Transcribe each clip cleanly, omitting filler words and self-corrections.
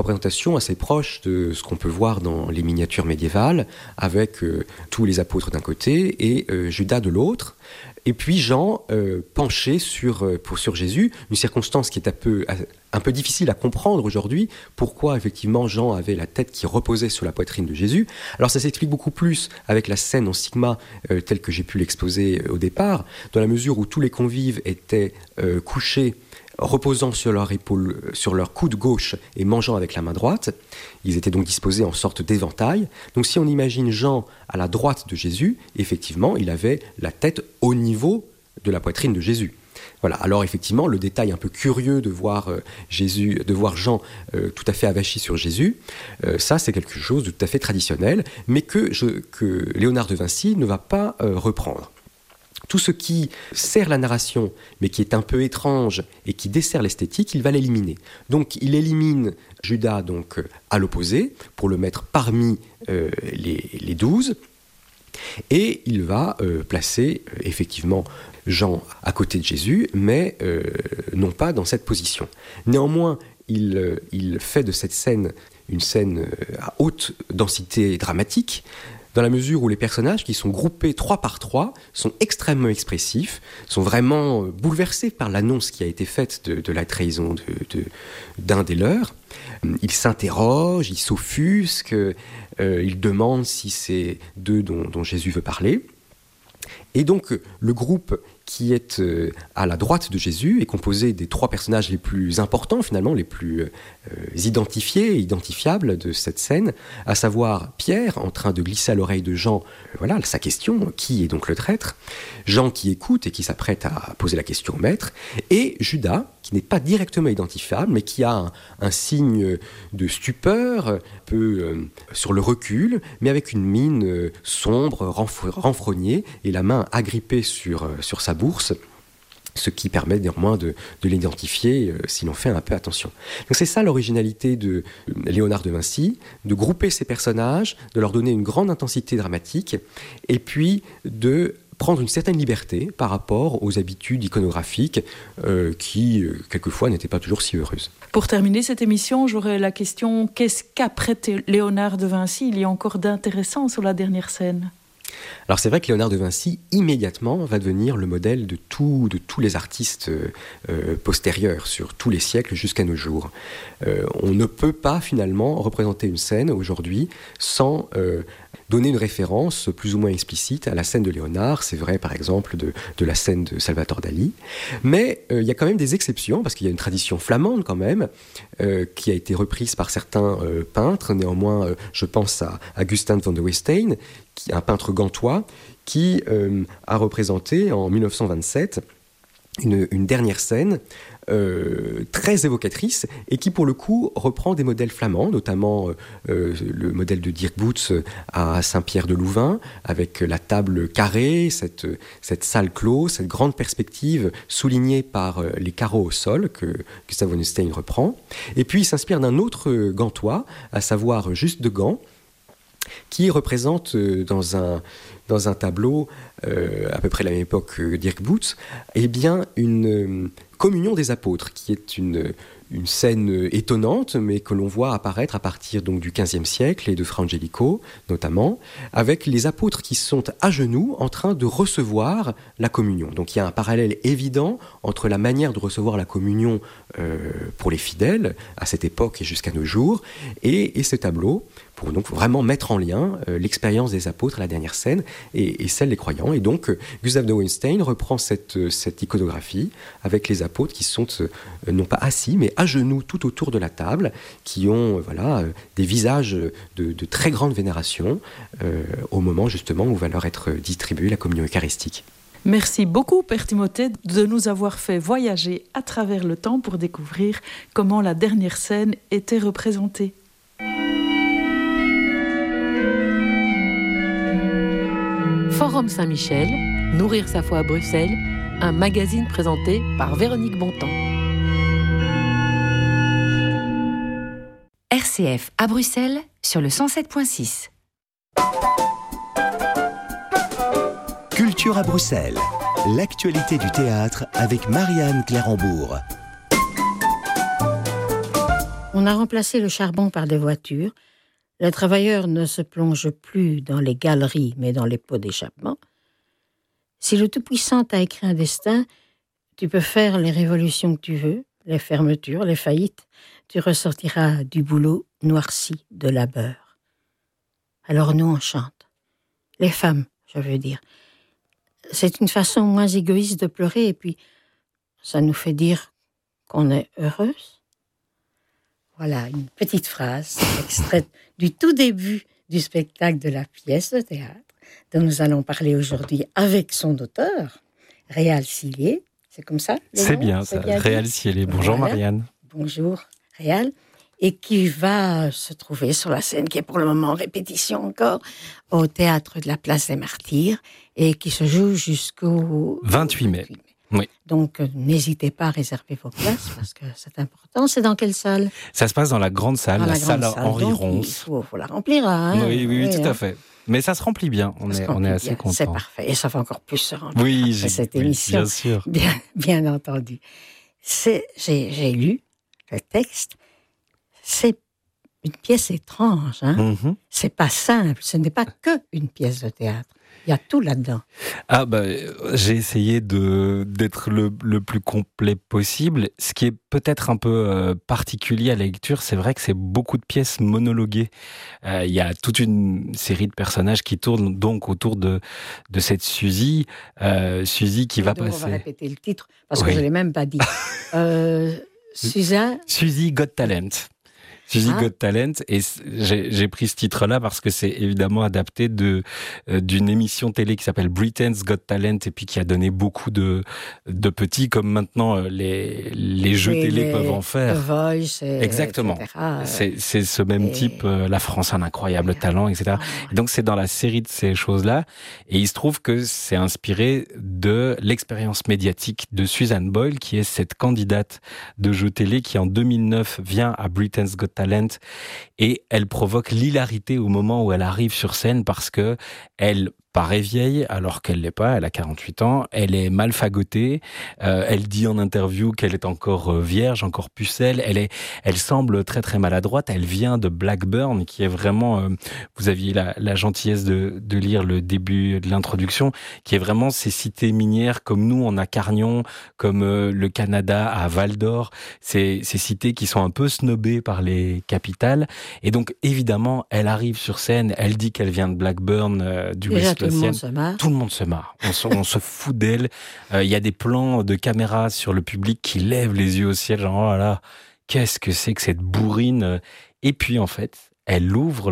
Représentation assez proche de ce qu'on peut voir dans les miniatures médiévales, avec tous les apôtres d'un côté et Judas de l'autre. Et puis Jean penché sur Jésus, une circonstance qui est un peu difficile à comprendre aujourd'hui, pourquoi effectivement Jean avait la tête qui reposait sur la poitrine de Jésus. Alors ça s'explique beaucoup plus avec la scène en sigma telle que j'ai pu l'exposer au départ, dans la mesure où tous les convives étaient couchés, reposant sur leur épaule, sur leur coude gauche et mangeant avec la main droite. Ils étaient donc disposés en sorte d'éventail. Donc si on imagine Jean à la droite de Jésus, effectivement, il avait la tête au niveau de la poitrine de Jésus. Voilà. Alors effectivement, le détail un peu curieux de voir Jean tout à fait avachi sur Jésus, ça c'est quelque chose de tout à fait traditionnel, mais que Léonard de Vinci ne va pas reprendre. Tout ce qui sert la narration, mais qui est un peu étrange et qui dessert l'esthétique, il va l'éliminer. Donc il élimine Judas donc, à l'opposé, pour le mettre parmi les 12, et il va placer effectivement Jean à côté de Jésus, mais non pas dans cette position. Néanmoins, il fait de cette scène une scène à haute densité dramatique, dans la mesure où les personnages qui sont groupés 3 par 3 sont extrêmement expressifs, sont vraiment bouleversés par l'annonce qui a été faite de la trahison d'un des leurs. Ils s'interrogent, ils s'offusquent, ils demandent si c'est d'eux dont Jésus veut parler. Et donc le groupe qui est à la droite de Jésus est composé des 3 personnages les plus importants, finalement, les plus identifiés et identifiables de cette scène, à savoir Pierre, en train de glisser à l'oreille de Jean sa question, qui est donc le traître, Jean qui écoute et qui s'apprête à poser la question au maître, et Judas, qui n'est pas directement identifiable, mais qui a un signe de stupeur, un peu sur le recul, mais avec une mine sombre, renfrognée, et la main agrippée sur sa bourse, ce qui permet néanmoins de l'identifier si l'on fait un peu attention. Donc c'est ça l'originalité de Léonard de Vinci, de grouper ces personnages, de leur donner une grande intensité dramatique, et puis de prendre une certaine liberté par rapport aux habitudes iconographiques qui, quelquefois, n'étaient pas toujours si heureuses. Pour terminer cette émission, j'aurais la question, qu'est-ce qu'après Léonard de Vinci, il y a encore d'intéressant sur la dernière scène ? Alors c'est vrai que Léonard de Vinci, immédiatement, va devenir le modèle de tous les artistes postérieurs, sur tous les siècles jusqu'à nos jours. On ne peut pas finalement représenter une scène aujourd'hui sans donner une référence plus ou moins explicite à la scène de Léonard. C'est vrai par exemple de la scène de Salvatore Dali. Mais il y a quand même des exceptions, parce qu'il y a une tradition flamande quand même, qui a été reprise par certains peintres. Néanmoins, je pense à Gustin van de Westijn, un peintre gantois, qui a représenté en 1927 une dernière scène très évocatrice et qui pour le coup reprend des modèles flamands, notamment le modèle de Dirk Boots à Saint-Pierre-de-Louvain, avec la table carrée, cette salle close, cette grande perspective soulignée par les carreaux au sol que Gustave von Westijn reprend. Et puis il s'inspire d'un autre gantois, à savoir Juste de Gand, qui représente dans un tableau à peu près à la même époque que Dirk Boots, eh bien une communion des apôtres, qui est une scène étonnante, mais que l'on voit apparaître à partir donc du XVe siècle et de Fra Angelico notamment, avec les apôtres qui sont à genoux en train de recevoir la communion. Donc il y a un parallèle évident entre la manière de recevoir la communion pour les fidèles à cette époque et jusqu'à nos jours, et ce tableau, pour donc vraiment mettre en lien l'expérience des apôtres à la dernière scène et celle des croyants. Et donc Gustave de Westijn reprend cette iconographie avec les apôtres qui sont non pas assis mais à genoux tout autour de la table, qui ont des visages de très grande vénération au moment justement où va leur être distribuée la communion eucharistique. Merci beaucoup, Père Timothée, de nous avoir fait voyager à travers le temps pour découvrir comment la dernière scène était représentée. Forum Saint-Michel, Nourrir sa foi à Bruxelles, un magazine présenté par Véronique Bontemps. RCF à Bruxelles sur le 107.6. Culture à Bruxelles, l'actualité du théâtre avec Marianne Clairenbourg. On a remplacé le charbon par des voitures. Les travailleurs ne se plongent plus dans les galeries, mais dans les pots d'échappement. Si le Tout-Puissant t'a écrit un destin, tu peux faire les révolutions que tu veux, les fermetures, les faillites. Tu ressortiras du boulot noirci de labeur. Alors nous, on chante. Les femmes, je veux dire. C'est une façon moins égoïste de pleurer et puis ça nous fait dire qu'on est heureuse. Voilà, une petite phrase extraite du tout début du spectacle de la pièce de théâtre dont nous allons parler aujourd'hui avec son auteur, Réal Cillier. C'est comme ça? C'est bien ça, Réal Cillier. Bonjour voilà. Marianne. Bonjour Réal. Et qui va se trouver sur la scène, qui est pour le moment en répétition encore, au Théâtre de la Place des Martyrs, et qui se joue jusqu'au 28 mai. Oui. Donc, n'hésitez pas à réserver vos places, parce que c'est important. C'est dans quelle salle? Ça se passe dans la grande salle, la salle Henri Ronce. Il faut la remplir, hein? Oui, tout à fait. Mais ça se remplit bien, on est assez contents. C'est parfait, et ça va encore plus se remplir après cette émission. Bien sûr. Bien entendu. J'ai lu le texte. C'est une pièce étrange, hein? Mm-hmm. C'est pas simple, ce n'est pas que une pièce de théâtre. Il y a tout là-dedans. Ah j'ai essayé d'être le plus complet possible. Ce qui est peut-être un peu particulier à la lecture, c'est vrai que c'est beaucoup de pièces monologuées. Il y a toute une série de personnages qui tournent donc autour de cette Suzy. Suzy qui va passer... On va répéter le titre, parce que je ne l'ai même pas dit. Suzy Got Talent. Suzy Got Talent, et j'ai pris ce titre-là parce que c'est évidemment adapté d'une émission télé qui s'appelle Britain's Got Talent, et puis qui a donné beaucoup de petits, comme maintenant les jeux télé peuvent en faire. The Voice, exactement. Etc. C'est ce même type, La France a un incroyable talent, etc. Et donc c'est dans la série de ces choses-là, et il se trouve que c'est inspiré de l'expérience médiatique de Susan Boyle, qui est cette candidate de jeux télé qui en 2009 vient à Britain's Got Talent, et elle provoque l'hilarité au moment où elle arrive sur scène parce que elle paraît vieille alors qu'elle l'est pas, elle a 48 ans, elle est mal fagotée, elle dit en interview qu'elle est encore vierge, encore pucelle, elle semble très très maladroite, elle vient de Blackburn qui est vraiment, vous aviez la gentillesse de lire le début de l'introduction, qui est vraiment ces cités minières comme nous on a Carnion, comme le Canada à Val d'Or, ces cités qui sont un peu snobées par les capitales, et donc évidemment elle arrive sur scène, elle dit qu'elle vient de Blackburn, du West. Tout le monde se marre. Tout le monde se marre. On se fout d'elle. Il y a des plans de caméra sur le public qui lèvent les yeux au ciel, genre oh là là, qu'est-ce que c'est que cette bourrine? Et puis en fait, elle ouvre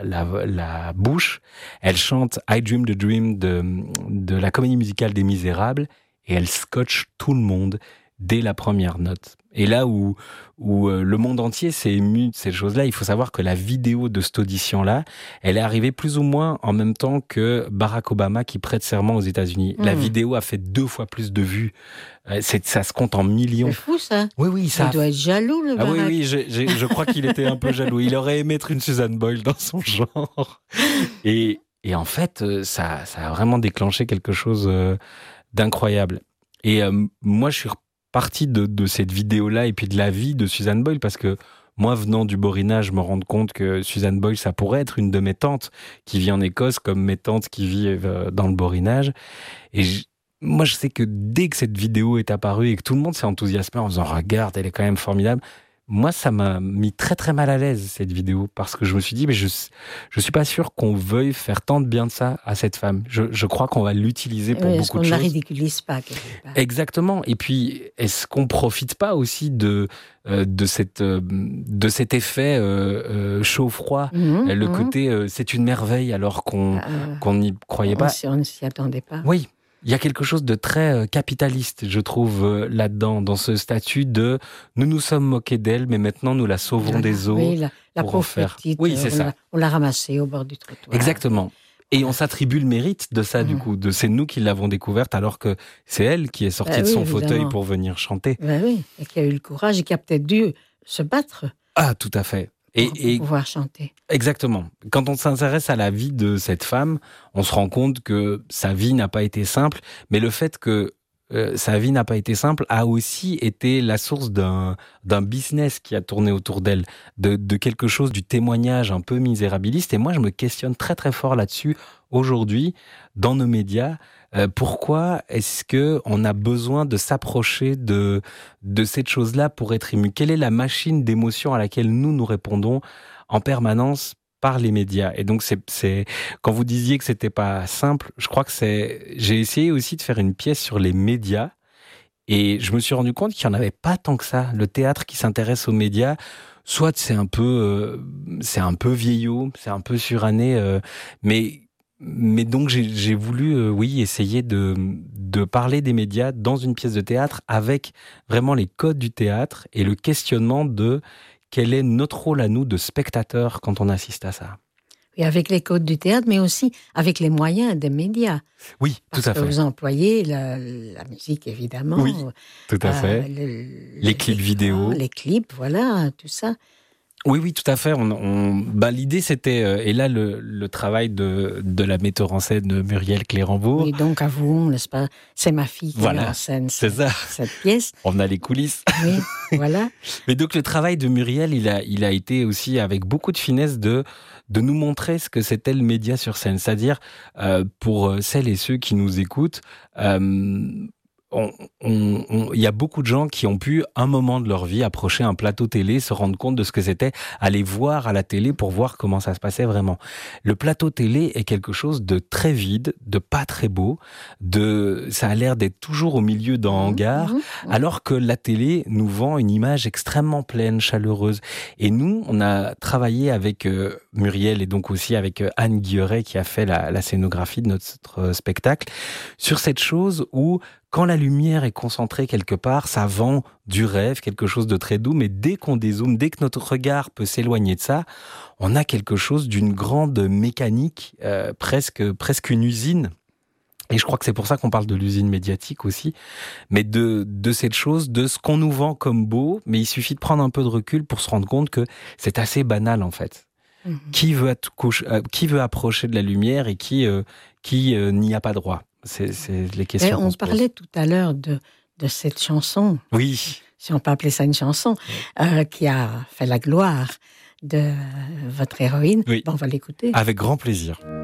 la bouche, elle chante I Dream the Dream de la comédie musicale des Misérables, et elle scotche tout le monde dès la première note. Et là où le monde entier s'est ému de ces choses-là, il faut savoir que la vidéo de cette audition-là, elle est arrivée plus ou moins en même temps que Barack Obama qui prête serment aux États-Unis. La vidéo a fait 2 fois plus de vues. Ça se compte en millions. C'est fou, ça. Oui, ça. Il doit être jaloux, le Barack. Oui, je crois qu'il était un peu jaloux. Il aurait aimé être une Susan Boyle dans son genre. Et en fait, ça a vraiment déclenché quelque chose d'incroyable. Et moi, je suis partie de cette vidéo-là et puis de la vie de Susan Boyle, parce que moi, venant du Borinage, je me rends compte que Susan Boyle, ça pourrait être une de mes tantes qui vit en Écosse, comme mes tantes qui vivent dans le Borinage. Et moi, je sais que dès que cette vidéo est apparue et que tout le monde s'est enthousiasmé en disant « Regarde, elle est quand même formidable », moi, ça m'a mis très très mal à l'aise, cette vidéo, parce que je me suis dit, mais je suis pas sûr qu'on veuille faire tant de bien de ça à cette femme. Je crois qu'on va l'utiliser pour beaucoup de choses. Est-ce qu'on ne la ridiculise pas quelque part? Exactement. Et puis, est-ce qu'on profite pas aussi de cet effet chaud-froid, le côté c'est une merveille alors qu'on n'y croyait pas. On ne s'y attendait pas. Oui. Il y a quelque chose de très capitaliste, je trouve, là-dedans, dans ce statut de « nous nous sommes moqués d'elle, mais maintenant nous la sauvons des eaux. » Oui, la pauvre petite, oui, c'est ça. On l'a ramassée au bord du trottoir. Exactement. Et on s'attribue le mérite de ça, du coup. C'est nous qui l'avons découverte, alors que c'est elle qui est sortie de son fauteuil pour venir chanter. Oui, et qui a eu le courage et qui a peut-être dû se battre. Ah, tout à fait. Pour pouvoir chanter. Exactement. Quand on s'intéresse à la vie de cette femme, on se rend compte que sa vie n'a pas été simple, mais le fait que sa vie n'a pas été simple, a aussi été la source d'un business qui a tourné autour d'elle, de quelque chose, du témoignage un peu misérabiliste. Et moi, je me questionne très très fort là-dessus aujourd'hui dans nos médias. Pourquoi est-ce que on a besoin de s'approcher de cette chose-là pour être ému? Quelle est la machine d'émotion à laquelle nous répondons en permanence par les médias? Et donc c'est quand vous disiez que c'était pas simple, je crois que j'ai essayé aussi de faire une pièce sur les médias et je me suis rendu compte qu'il y en avait pas tant que ça. Le théâtre qui s'intéresse aux médias, soit c'est un peu vieillot, c'est un peu suranné, mais donc j'ai voulu essayer de parler des médias dans une pièce de théâtre avec vraiment les codes du théâtre et le questionnement de quel est notre rôle à nous de spectateurs quand on assiste à ça. Et avec les codes du théâtre, mais aussi avec les moyens des médias. Oui, tout à fait. Parce que vous employez la musique, évidemment. Oui, tout à fait. Les clips vidéo. Les clips, voilà, tout ça. Oui, tout à fait. L'idée, c'était, et là, le travail de la metteur en scène de Muriel Clérambault. Oui, donc avouons, n'est-ce pas, c'est ma fille qui met en scène cette pièce. On a les coulisses. Oui, voilà. Mais donc, le travail de Muriel, il a été aussi avec beaucoup de finesse de nous montrer ce que c'était le média sur scène. C'est-à-dire, pour celles et ceux qui nous écoutent, il y a beaucoup de gens qui ont pu, un moment de leur vie, approcher un plateau télé, se rendre compte de ce que c'était, aller voir à la télé pour voir comment ça se passait vraiment. Le plateau télé est quelque chose de très vide, de pas très beau, ça a l'air d'être toujours au milieu d'un hangar, alors que la télé nous vend une image extrêmement pleine, chaleureuse. Et nous, on a travaillé avec Muriel et donc aussi avec Anne Guilleret qui a fait la scénographie de notre spectacle, sur cette chose où quand la lumière est concentrée quelque part, ça vend du rêve, quelque chose de très doux, mais dès qu'on dézoome, dès que notre regard peut s'éloigner de ça, on a quelque chose d'une grande mécanique, presque une usine. Et je crois que c'est pour ça qu'on parle de l'usine médiatique aussi, mais de cette chose, de ce qu'on nous vend comme beau, mais il suffit de prendre un peu de recul pour se rendre compte que c'est assez banal en fait. Qui veut approcher de la lumière et qui n'y a pas droit? C'est les questions qu'on se pose. On parlait tout à l'heure de cette chanson. Oui. Si on peut appeler ça une chanson, qui a fait la gloire de votre héroïne. Oui. Bon, on va l'écouter. Avec grand plaisir.